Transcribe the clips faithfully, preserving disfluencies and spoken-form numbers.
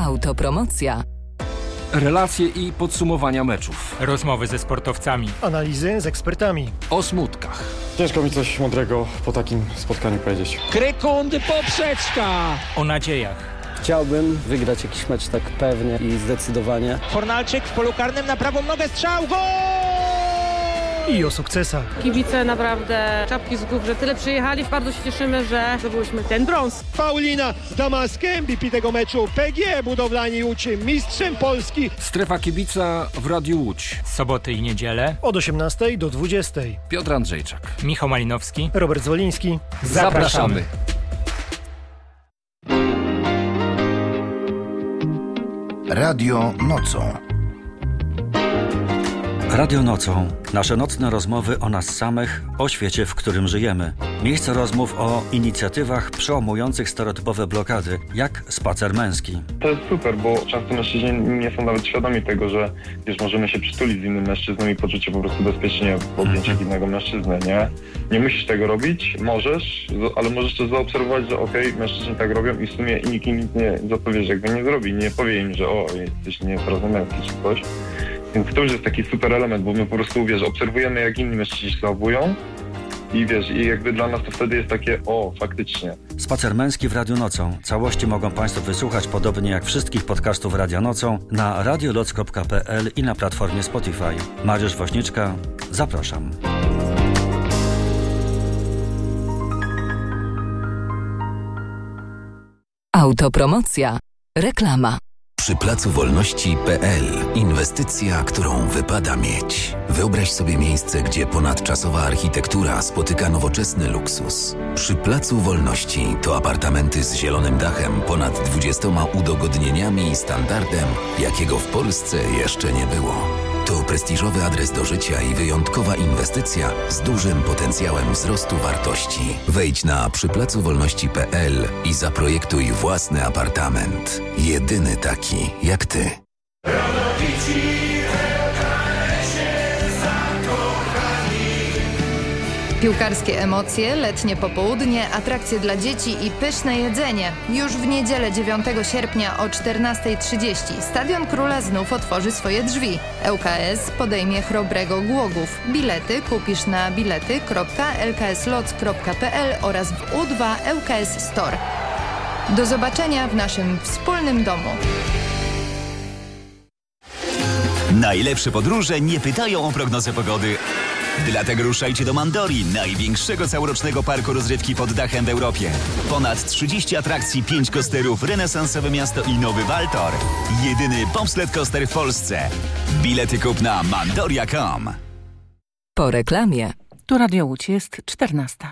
Autopromocja. Relacje i podsumowania meczów. Rozmowy ze sportowcami. Analizy z ekspertami. O smutkach. Ciężko mi coś mądrego po takim spotkaniu powiedzieć. Krykundy poprzeczka. O nadziejach. Chciałbym wygrać jakiś mecz tak pewnie i zdecydowanie. Fornalczyk w polu karnym na prawą nogę, strzał, gol! I o sukcesach. Kibice naprawdę czapki z głów, że tyle przyjechali. Bardzo się cieszymy, że zdobyliśmy ten brąz. Paulina Damask, M V P tego meczu. P G Budowlani Łódź, mistrzem Polski. Strefa kibica w Radiu Łódź. Soboty i niedzielę. Od osiemnastej do dwudziestej. Piotr Andrzejczak. Michał Malinowski. Robert Zwoliński. Zapraszamy. Radio nocą. Radio nocą. Nasze nocne rozmowy o nas samych, o świecie, w którym żyjemy. Miejsce rozmów o inicjatywach przełamujących stereotypowe blokady, jak spacer męski. To jest super, bo często mężczyźni nie są nawet świadomi tego, że wiesz, możemy się przytulić z innym mężczyzną i poczuć się po prostu bezpiecznie w objęciach mm-hmm. innego mężczyzny, nie? Nie musisz tego robić, możesz, ale możesz też zaobserwować, że okej, okay, mężczyźni tak robią i w sumie nikt im nic nie, za to wiesz, jakby nie zrobi, nie powie im, że o, jesteś nieporozumienki czy coś. Więc to już jest taki super element, bo my po prostu, wiesz, obserwujemy, jak inni mężczyźni się zachowują i wiesz, i jakby dla nas to wtedy jest takie, o, faktycznie. Spacer męski w Radiu Nocą. Całości mogą Państwo wysłuchać, podobnie jak wszystkich podcastów Radia Nocą, na radioloc kropka p l i na platformie Spotify. Mariusz Woźniczka, zapraszam. Autopromocja. Reklama. Przy Placu Wolności kropka p l inwestycja, którą wypada mieć. Wyobraź sobie miejsce, gdzie ponadczasowa architektura spotyka nowoczesny luksus. Przy Placu Wolności to apartamenty z zielonym dachem, ponad dwudziestoma udogodnieniami i standardem, jakiego w Polsce jeszcze nie było. To prestiżowy adres do życia i wyjątkowa inwestycja z dużym potencjałem wzrostu wartości. Wejdź na przy placu wolności kropka p l i zaprojektuj własny apartament. Jedyny taki jak ty. Piłkarskie emocje, letnie popołudnie, atrakcje dla dzieci i pyszne jedzenie. Już w niedzielę dziewiątego sierpnia o czternasta trzydzieści Stadion Króla znów otworzy swoje drzwi. L K S podejmie Chrobrego Głogów. Bilety kupisz na bilety kropka l k s loc kropka p l oraz w U dwa L K S Store. Do zobaczenia w naszym wspólnym domu. Najlepsze podróże nie pytają o prognozę pogody. Dlatego ruszajcie do Mandori, największego całorocznego parku rozrywki pod dachem w Europie. Ponad trzydzieści atrakcji, pięć coasterów, renesansowe miasto i nowy Waltor. Jedyny bobsled coaster w Polsce. Bilety kup na mandoria kropka com. Po reklamie. Tu Radio Łódź, jest czternasta.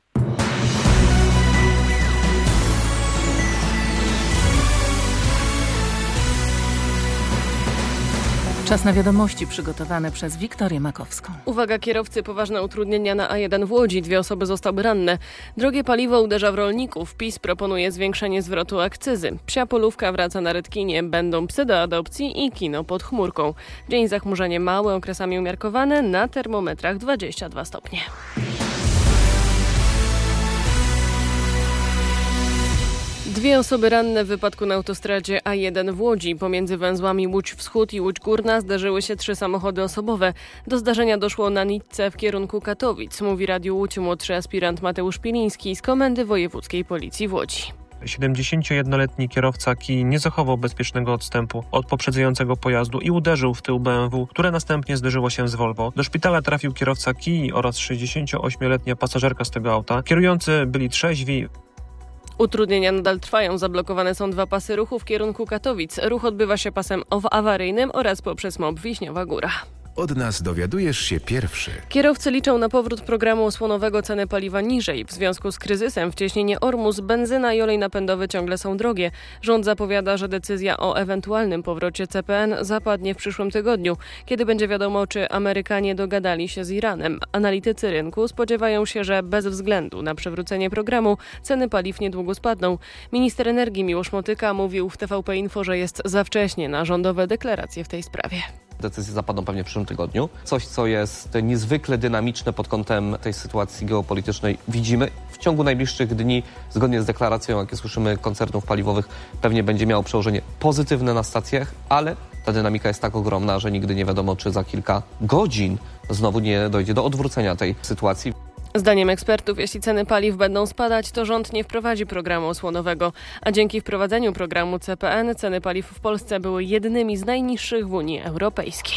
Czas na wiadomości przygotowane przez Wiktorię Makowską. Uwaga kierowcy, poważne utrudnienia na A jeden w Łodzi. Dwie osoby zostały ranne. Drogie paliwo uderza w rolników. PiS proponuje zwiększenie zwrotu akcyzy. Psia polówka wraca na Redkinie. Będą psy do adopcji i kino pod chmurką. Dzień zachmurzenie małe, okresami umiarkowane. Na termometrach dwadzieścia dwa stopnie. Dwie osoby ranne w wypadku na autostradzie A jeden w Łodzi. Pomiędzy węzłami Łódź Wschód i Łódź Górna zdarzyły się trzy samochody osobowe. Do zdarzenia doszło na nitce w kierunku Katowic, mówi Radiu Łódź młodszy aspirant Mateusz Piliński z Komendy Wojewódzkiej Policji w Łodzi. siedemdziesięciojednoletni kierowca Kii nie zachował bezpiecznego odstępu od poprzedzającego pojazdu i uderzył w tył B M W, które następnie zderzyło się z Volvo. Do szpitala trafił kierowca Kii oraz sześćdziesięcioośmioletnia pasażerka z tego auta. Kierujący byli trzeźwi. Utrudnienia nadal trwają. Zablokowane są dwa pasy ruchu w kierunku Katowic. Ruch odbywa się pasem awaryjnym oraz poprzez M O P Wiśniowa Góra. Od nas dowiadujesz się pierwszy. Kierowcy liczą na powrót programu osłonowego, ceny paliwa niżej. W związku z kryzysem w cieśninie Ormus benzyna i olej napędowy ciągle są drogie. Rząd zapowiada, że decyzja o ewentualnym powrocie C P N zapadnie w przyszłym tygodniu, kiedy będzie wiadomo, czy Amerykanie dogadali się z Iranem. Analitycy rynku spodziewają się, że bez względu na przywrócenie programu ceny paliw niedługo spadną. Minister energii Miłosz Motyka mówił w T V P Info, że jest za wcześnie na rządowe deklaracje w tej sprawie. Decyzje zapadną pewnie w przyszłym tygodniu. Coś, co jest niezwykle dynamiczne pod kątem tej sytuacji geopolitycznej, widzimy. W ciągu najbliższych dni, zgodnie z deklaracją, jakie słyszymy, koncernów paliwowych, pewnie będzie miało przełożenie pozytywne na stacjach, ale ta dynamika jest tak ogromna, że nigdy nie wiadomo, czy za kilka godzin znowu nie dojdzie do odwrócenia tej sytuacji. Zdaniem ekspertów, jeśli ceny paliw będą spadać, to rząd nie wprowadzi programu osłonowego, a dzięki wprowadzeniu programu C P N ceny paliw w Polsce były jednymi z najniższych w Unii Europejskiej.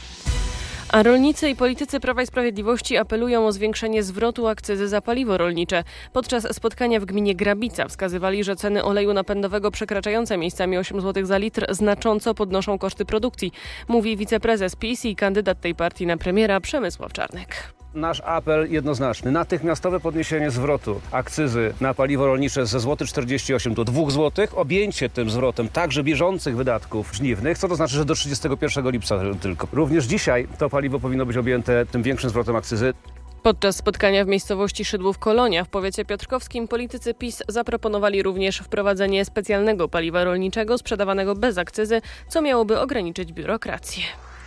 A rolnicy i politycy Prawa i Sprawiedliwości apelują o zwiększenie zwrotu akcyzy za paliwo rolnicze. Podczas spotkania w gminie Grabica wskazywali, że ceny oleju napędowego przekraczające miejscami osiem złotych za litr znacząco podnoszą koszty produkcji, mówi wiceprezes PiS i kandydat tej partii na premiera Przemysław Czarnek. Nasz apel jednoznaczny. Natychmiastowe podniesienie zwrotu akcyzy na paliwo rolnicze ze złoty czterdzieści osiem do dwóch złotych. Objęcie tym zwrotem także bieżących wydatków żniwnych, co to znaczy, że do trzydziestego pierwszego lipca tylko. Również dzisiaj to paliwo powinno być objęte tym większym zwrotem akcyzy. Podczas spotkania w miejscowości Szydłów-Kolonia w powiecie piotrkowskim politycy PiS zaproponowali również wprowadzenie specjalnego paliwa rolniczego sprzedawanego bez akcyzy, co miałoby ograniczyć biurokrację.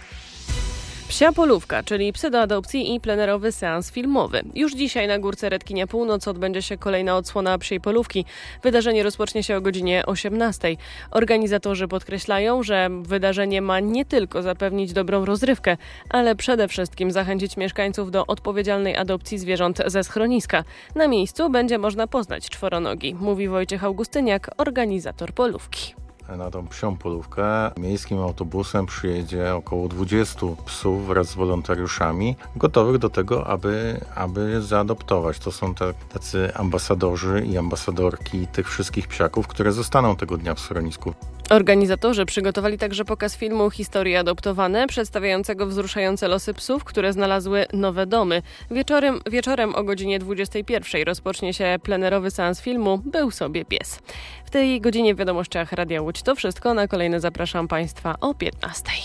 Psia Polówka, czyli psy do adopcji i plenerowy seans filmowy. Już dzisiaj na Górce Redkinia Północ odbędzie się kolejna odsłona Psiej Polówki. Wydarzenie rozpocznie się o godzinie osiemnastej. Organizatorzy podkreślają, że wydarzenie ma nie tylko zapewnić dobrą rozrywkę, ale przede wszystkim zachęcić mieszkańców do odpowiedzialnej adopcji zwierząt ze schroniska. Na miejscu będzie można poznać czworonogi, mówi Wojciech Augustyniak, organizator Polówki. Na tą psią polówkę miejskim autobusem przyjedzie około dwudziestu psów wraz z wolontariuszami gotowych do tego, aby, aby zaadoptować. To są te, tacy ambasadorzy i ambasadorki tych wszystkich psiaków, które zostaną tego dnia w schronisku. Organizatorzy przygotowali także pokaz filmu Historie adoptowane, przedstawiającego wzruszające losy psów, które znalazły nowe domy. Wieczorem, wieczorem o godzinie dwudziestej pierwszej rozpocznie się plenerowy seans filmu Był sobie pies. W tej godzinie w wiadomościach Radia Łódź to wszystko. Na kolejne zapraszam Państwa o piętnastej.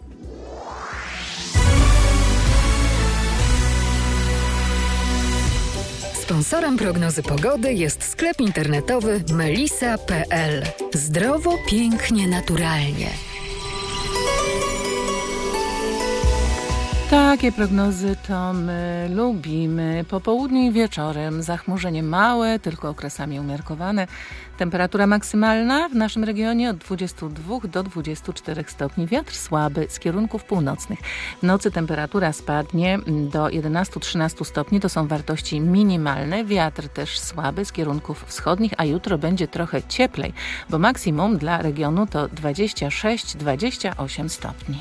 Sponsorem prognozy pogody jest sklep internetowy melisa kropka p l. Zdrowo, pięknie, naturalnie. Takie prognozy to my lubimy. Po południu i wieczorem zachmurzenie małe, tylko okresami umiarkowane. Temperatura maksymalna w naszym regionie od dwudziestu dwóch do dwudziestu czterech stopni. Wiatr słaby z kierunków północnych. W nocy temperatura spadnie do jedenastu do trzynastu stopni. To są wartości minimalne. Wiatr też słaby z kierunków wschodnich, a jutro będzie trochę cieplej, bo maksimum dla regionu to dwadzieścia sześć do dwudziestu ośmiu stopni.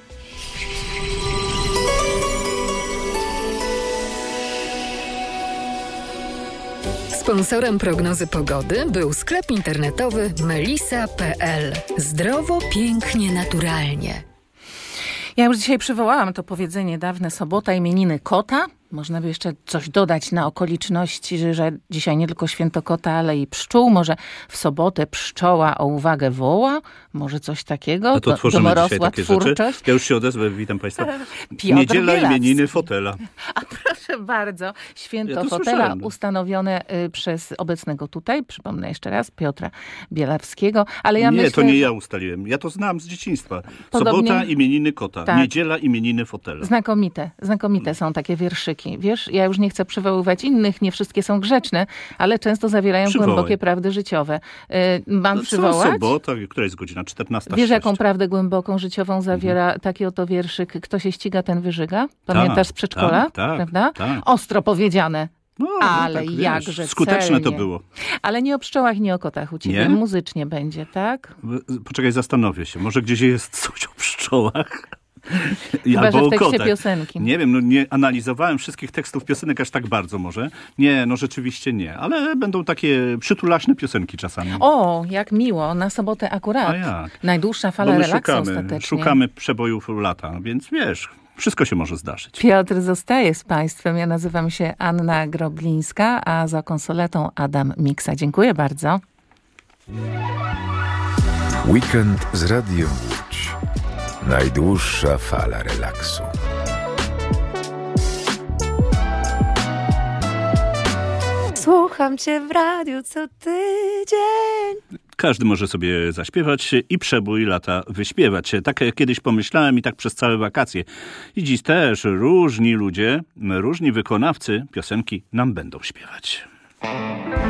Sponsorem prognozy pogody był sklep internetowy melisa kropka p l. Zdrowo, pięknie, naturalnie. Ja już dzisiaj przywołałam to powiedzenie dawne: sobota, imieniny kota. Można by jeszcze coś dodać na okoliczności, że, że dzisiaj nie tylko święto kota, ale i pszczół. Może w sobotę pszczoła o uwagę woła? Może coś takiego? No to tworzymy dzisiaj takie twórczość. rzeczy. Ja już się odezwę, witam Państwa. Piotr Niedziela Bielawski. Imieniny fotela. A proszę bardzo, święto Ja to fotela słyszałem. ustanowione y, przez obecnego tutaj, przypomnę jeszcze raz, Piotra Bielawskiego. Ale ja nie, myślę, to nie że... ja ustaliłem. Ja to znam z dzieciństwa. Podobnie... Sobota, imieniny kota. Tak. Niedziela, imieniny fotela. Znakomite, znakomite są takie wierszyki. Wiesz, ja już nie chcę przywoływać innych, nie wszystkie są grzeczne, ale często zawierają Przywołaj. głębokie prawdy życiowe. Y, mam No co, przywołać? sobota, która jest godzina czternasta. Wiesz, jaką prawdę głęboką życiową zawiera mhm. taki oto wierszyk: kto się ściga, ten wyżyga? Pamiętasz z przedszkola? Tak, tak, prawda? tak. Ostro powiedziane. No, ale no tak, jakże wiesz, skuteczne celnie. to było. Ale nie o pszczołach, nie o kotach u ciebie. Nie? Muzycznie będzie, tak? Poczekaj, zastanowię się. Może gdzieś jest coś o pszczołach? Chyba, albo że w o tekście kotach. piosenki. Nie wiem, no nie analizowałem wszystkich tekstów piosenek aż tak bardzo może. Nie, no rzeczywiście nie. Ale będą takie przytulaśne piosenki czasami. O, jak miło. Na sobotę akurat. A jak? Najdłuższa fala Bo my relaksu szukamy, ostatecznie. szukamy przebojów lata, więc wiesz, wszystko się może zdarzyć. Piotr zostaje z Państwem. Ja nazywam się Anna Groblińska, a za konsoletą Adam Miksa. Dziękuję bardzo. Weekend z Radiem Łódź. Najdłuższa fala relaksu. Słucham cię w radiu co tydzień. Każdy może sobie zaśpiewać i przebój lata wyśpiewać. Tak jak kiedyś pomyślałem i tak przez całe wakacje. I dziś też różni ludzie, różni wykonawcy piosenki nam będą śpiewać.